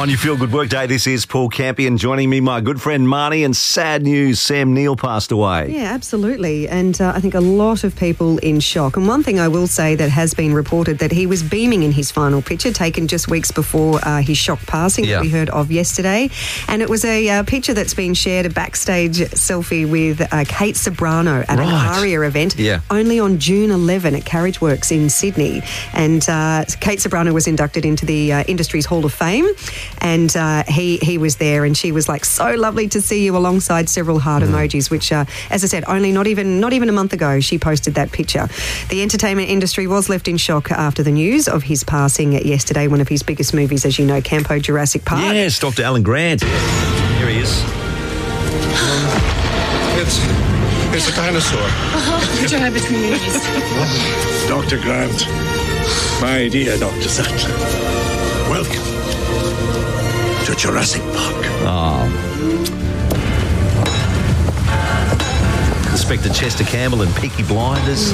On your Feel Good Workday, this is Paul Campion. Joining me, my good friend Marnie, and sad news, Sam Neill passed away. Yeah, absolutely. And I think a lot of people in shock. And one thing I will say that has been reported that he was beaming in his final picture, taken just weeks before his shock passing that we heard of yesterday. And it was a picture that's been shared, a backstage selfie with Kate Ceberano at an ARIA event, only on June 11 at Carriage Works in Sydney. And Kate Ceberano was inducted into the Industries Hall of Fame. And he was there, and she was like, so lovely to see you, alongside several heart emojis, which, as I said, only not even a month ago she posted that picture. The entertainment industry was left in shock after the news of his passing yesterday. One of his biggest movies, as you know, Campo Jurassic Park. Yes, Dr. Alan Grant. Here he is. It's a dinosaur. Put your head between your knees. Dr. Grant, my dear Dr. Sattler, welcome to Jurassic Park. Inspector Chester Campbell and Peaky Blinders.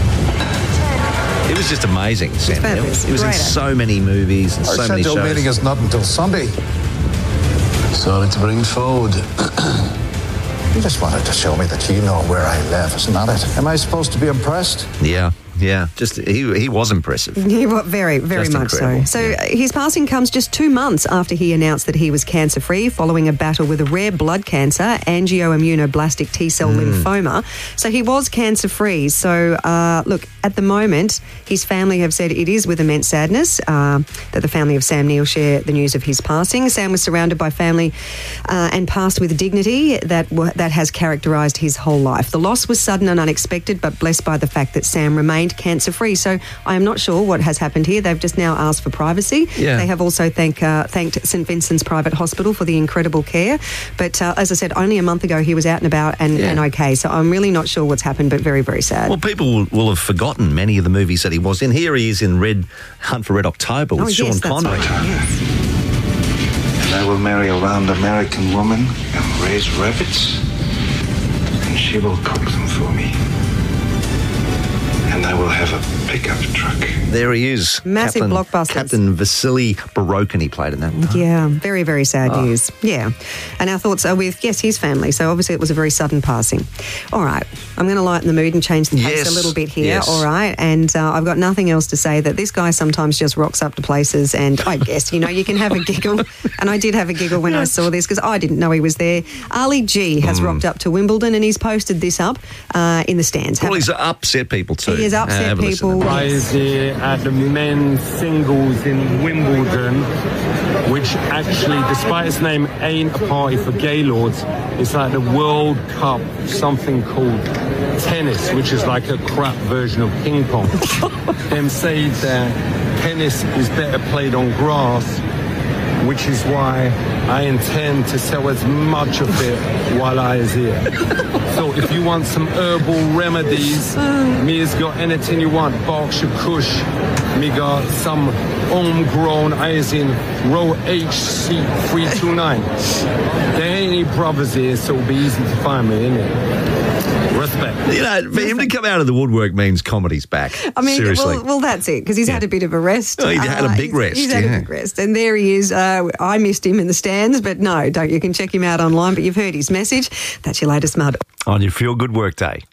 It was just amazing, Sam Neill. He was in so many movies and so many shows. Our scheduled meeting is not until Sunday. Sorry to bring it forward. You just wanted to show me that you know where I live, isn't that it? Am I supposed to be impressed? Yeah. Just he was impressive. He was very much so. So his passing comes just 2 months after he announced that he was cancer-free following a battle with a rare blood cancer, angioimmunoblastic T-cell lymphoma. So he was cancer-free. So, look, at the moment, his family have said it is with immense sadness that the family of Sam Neill share the news of his passing. Sam was surrounded by family and passed with dignity that has characterised his whole life. The loss was sudden and unexpected, but blessed by the fact that Sam remained cancer-free. So I am not sure what has happened here. They've just now asked for privacy. They have also thanked St Vincent's Private Hospital for the incredible care. But as I said, only a month ago he was out and about and okay. So I'm really not sure what's happened, but very, very sad. Well, people will have forgotten many of the movies that he was in. Here he is in Hunt for Red October with Sean Connery. And I will marry a round American woman and raise rabbits, and she will cook them for me. And I will have a pickup truck. There he is. Massive blockbusters. Captain Vasily Borokhin, he played in that. Yeah, very, very sad news. Yeah. And our thoughts are with, his family. So obviously it was a very sudden passing. All right. I'm going to lighten the mood and change the pace a little bit here. All right. And I've got nothing else to say that this guy sometimes just rocks up to places, and I guess, you can have a giggle. And I did have a giggle when I saw this because I didn't know he was there. Ali G has rocked up to Wimbledon, and he's posted this up in the stands. Well, he's upset people too. He has upset people. I was at the men's singles in Wimbledon, which actually, despite its name, ain't a party for Gaylords. It's like the World Cup, something called tennis, which is like a crap version of ping pong. Them say that tennis is better played on grass, which is why I intend to sell as much of it while I is here. So if you want some herbal remedies, me has got anything you want. Berkshire Kush, me got some homegrown eyes in row HC329. There ain't any brothers here, so it'll be easy to find me, innit? Respect. For him to come out of the woodwork means comedy's back. I mean, seriously. well, that's it, because he's had a bit of a rest. Oh, he had a big rest. He's had a big rest. And there he is. I missed him in the stands, but no, don't. You can check him out online, but you've heard his message. That's your latest mud. On your Feel Good Workday.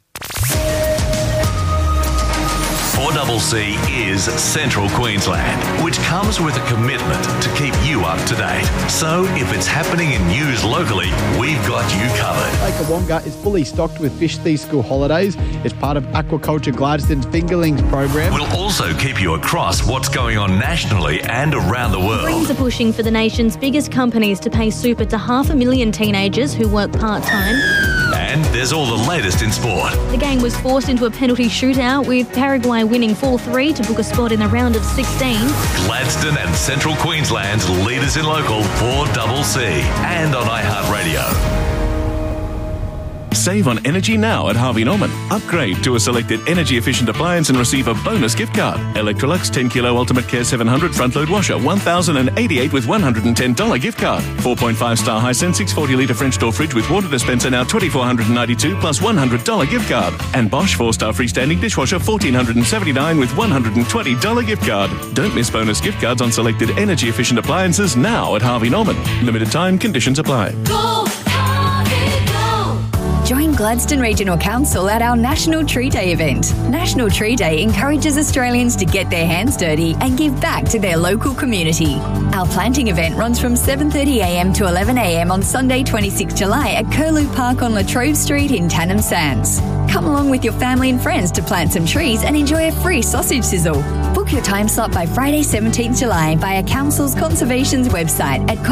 4CC is Central Queensland, which comes with a commitment to keep you up to date. So if it's happening in news locally, we've got you covered. Lake Wonga is fully stocked with fish these school holidays. It's part of Aquaculture Gladstone's Fingerlings program. We'll also keep you across what's going on nationally and around the world. Greens are pushing for the nation's biggest companies to pay super to 500,000 teenagers who work part-time. And there's all the latest in sport. The gang was forced into a penalty shootout, with Paraguay winning 4-3 to book a spot in the round of 16. Gladstone and Central Queensland's leaders in local 4CC and on iHeartRadio. Save on energy now at Harvey Norman. Upgrade to a selected energy-efficient appliance and receive a bonus gift card. Electrolux 10 Kilo Ultimate Care 700 front-load washer, $1,088 with $110 gift card. 4.5-star Hisense 640 litre French door fridge with water dispenser now $2,492 plus $100 gift card. And Bosch 4-star freestanding dishwasher $1,479 with $120 gift card. Don't miss bonus gift cards on selected energy-efficient appliances now at Harvey Norman. Limited time, conditions apply. Go, Harvey, go. Join Gladstone Regional Council at our National Tree Day event. National Tree Day encourages Australians to get their hands dirty and give back to their local community. Our planting event runs from 7:30am to 11am on Sunday 26 July at Curlew Park on Latrobe Street in Tannum Sands. Come along with your family and friends to plant some trees and enjoy a free sausage sizzle. Book your time slot by Friday 17th July via Council's Conservation's website at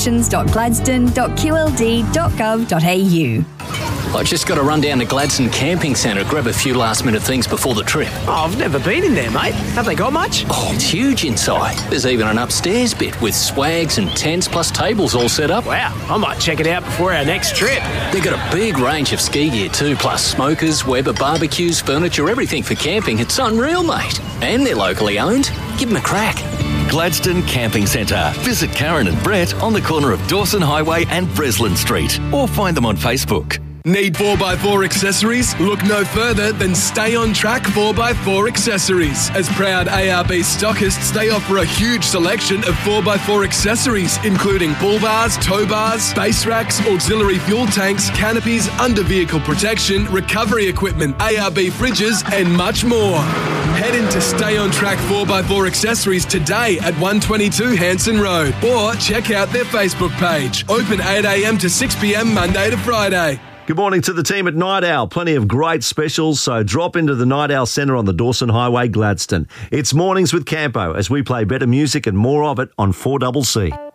conservations.gladstone.qld.gov.au. I just got to run down to Gladstone Camping Centre, grab a few last-minute things before the trip. Oh, I've never been in there, mate. Have they got much? Oh, it's huge inside. There's even an upstairs bit with swags and tents plus tables all set up. Wow, I might check it out before our next trip. They've got a big range of ski gear too, plus smokers, Weber barbecues, furniture, everything for camping. It's unreal, mate. And they're locally owned. Give them a crack. Gladstone Camping Centre. Visit Karen and Brett on the corner of Dawson Highway and Breslin Street, or find them on Facebook. Need 4x4 accessories? Look no further than Stay On Track 4x4 accessories. As proud ARB stockists, they offer a huge selection of 4x4 accessories, including bull bars, tow bars, base racks, auxiliary fuel tanks, canopies, under-vehicle protection, recovery equipment, ARB fridges, and much more. Head into Stay On Track 4x4 accessories today at 122 Hanson Road, or check out their Facebook page. Open 8am to 6pm Monday to Friday. Good morning to the team at Night Owl. Plenty of great specials, so drop into the Night Owl Centre on the Dawson Highway, Gladstone. It's Mornings with Campo as we play better music and more of it on 4CC.